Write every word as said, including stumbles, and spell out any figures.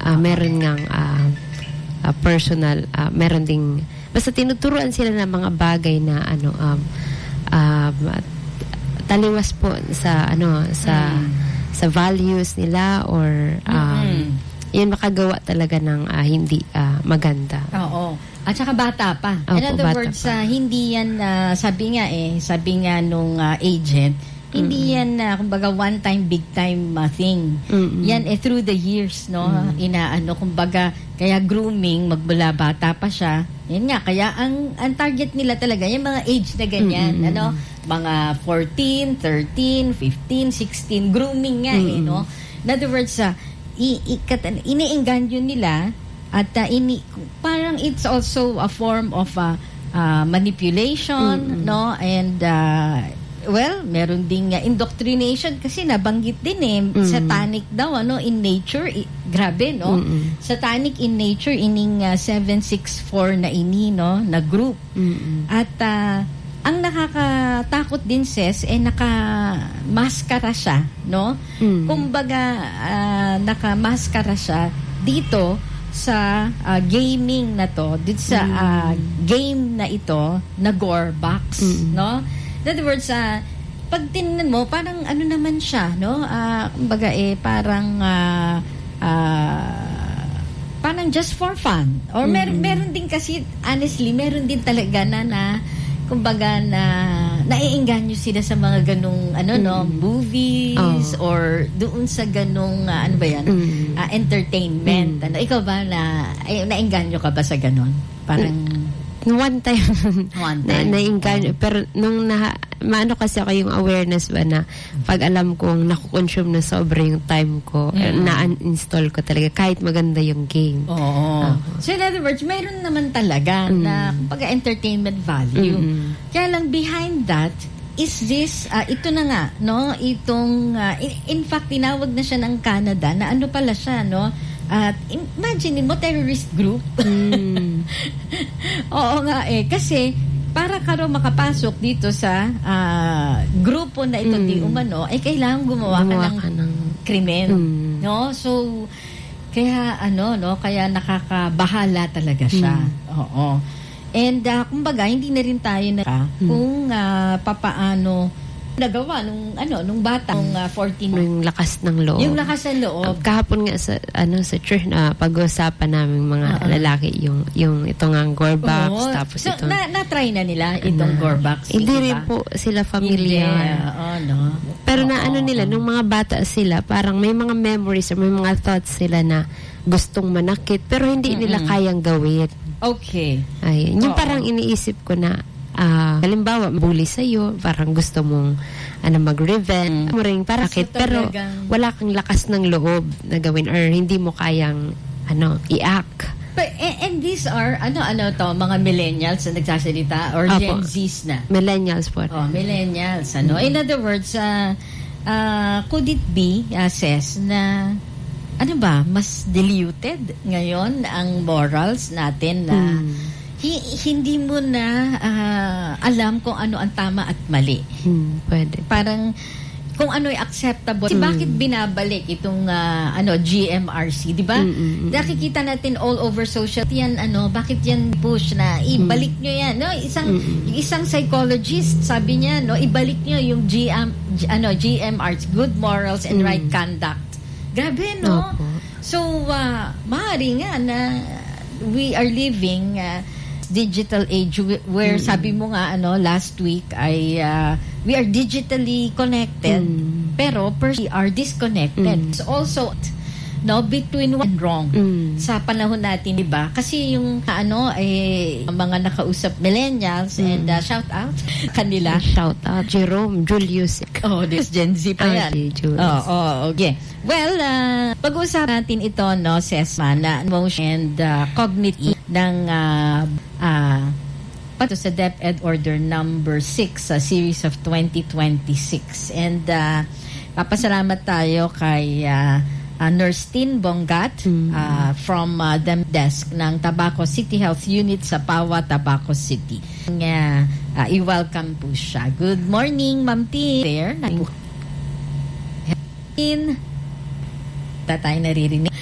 uh, meron ngang uh, uh, personal, uh, meron ding, basta tinuturuan sila ng mga bagay na ano, um, um, taliwas po sa ano, sa mm. sa values nila or um, mm-hmm. yun makagawa talaga ng uh, hindi uh, maganda. Oo. At saka bata pa. Opo, in other words, uh, hindi yan, uh, sabi nga eh, sabi nga nung uh, agent, hindi mm-hmm. yan, uh, kumbaga, one-time, big-time uh, thing. Mm-hmm. Yan eh, through the years, no? Mm-hmm. Inaano, kumbaga, kaya grooming, magbula bata pa siya. Yan nga, kaya ang, ang target nila talaga, yung mga age na ganyan, mm-hmm. ano? Mga fourteen, thirteen, fifteen, sixteen, grooming nga mm-hmm. eh, no? In other words, uh, i- i- iniingganyo nila at uh, ini parang it's also a form of uh, uh, manipulation, mm-hmm. no? And uh, well, meron ding uh, indoctrination kasi nabanggit din eh, mm-hmm. satanic daw ano in nature, i- grabe no. Mm-hmm. Satanic in nature ining uh, seven six four na ini no, na group. Mm-hmm. At uh, ang nakakatakot din ses eh naka-maskara siya, no? Mm-hmm. Kumbaga uh, naka-maskara siya dito sa uh, gaming na to, dito sa uh, game na ito na gore box, mm-hmm. no? In other words, uh, pag tinignan mo, parang ano naman siya, no? Uh, kumbaga eh, parang uh, uh, parang just for fun. Or mm-hmm. meron, meron din kasi, honestly, meron din talaga na na kumbaga na naiingganyo sila sa mga ganung ano mm-hmm. no movies oh. or doon sa ganung uh, ano ba yan mm-hmm. uh, entertainment. Mm-hmm. Ano ikaw ba na ay, naingganyo ka ba sa ganun? Parang one time, one time. na, naingganyo. Pero nung na, maano kasi ako yung awareness ba na pag alam kong nakukonsume na sobra yung time ko, mm-hmm. na-uninstall ko talaga kahit maganda yung game. Oo. Uh, so in other words, meron naman talaga mm-hmm. na kumbaga entertainment value. Mm-hmm. Kaya lang behind that is this, uh, ito na nga, no? Itong, uh, in, in fact, tinawag na siya ng Canada na ano pala siya, no? At uh, imagine mo, terrorist group. Mm. Oo nga eh. Kasi, para ka raw makapasok dito sa uh, grupo na ito, mm. di umano, ay kailangan gumawa, gumawa ka ng, ka ng krimen. Mm. No? So, kaya ano, no? Kaya nakakabahala talaga siya. Mm. Oo. And, uh, kumbaga, hindi na rin tayo na mm. kung uh, papaano nagawa nung ano nung bata nung uh, fourteen yung lakas ng loob yung lakas ng loob uh, kahapon nga sa ano sa church na pag-usapan namin mga uh-huh. lalaki yung yung itong ang gore box uh-huh. tapos so, itong na, na-try na nila itong uh, gore box hindi rin po sila familiar yeah. oh, no. pero oh, na ano oh, nila oh. nung mga bata sila parang may mga memories or may mga thoughts sila na gustong manakit pero hindi mm-hmm. nila kayang gawin. Okay. Ayun. Yung oh, parang oh. iniisip ko na Uh, halimbawa, bully sa'yo, parang gusto mong ano, mag-revenge, mm. mo rin para sakit, pero wala kang lakas ng loob na gawin or hindi mo kayang ano, i-act. But, and, and these are, ano-ano to, mga millennials na nagsasalita or Apo. Gen Zs na? Millennials po. Oh, millennials, ano. Mm. In other words, uh, uh, could it be, uh, Ses, na ano ba, mas diluted ngayon ang morals natin na mm. hindi mo na uh, alam kung ano ang tama at mali. Hmm, pwede. Parang kung ano ay acceptable. Hmm. Bakit binabalik itong uh, ano G M R C, 'di ba? Hmm, hmm, hmm. Nakikita natin all over social yan ano, bakit yan push na ibalik hmm. nyo yan, no? Isang hmm. isang psychologist sabi niya, no, ibalik nyo yung G M G, ano G M R C, good morals and hmm. right conduct. Grabe, no? Opo. So, uh, maaari nga na we are living uh, digital age where mm. sabi mo nga ano last week ay uh, we are digitally connected mm. pero we are disconnected. Mm. So also no between right and wrong mm. sa panahon natin, di ba? Kasi yung ano eh mga nakausap millennials mm. and uh, shout out kanila. Shout out Jerome Julius. Oh, this Gen Z pa yan. Okay, oh, oh, okay. Well, uh, pag-uusapan natin ito no, Sesma, na emotion and uh, cognitive ng uh, uh, pato sa DepEd Order number six sa uh, series of twenty twenty-six. And uh, papasalamat tayo kay uh, uh, Nurse Tin Bongat mm-hmm. uh, from uh, the desk ng Tabaco City Health Unit sa Pawa, Tabaco City. Uh, uh, i-welcome po siya. Good morning, Ma'am Tin. There, Tin. Tatay naririnig.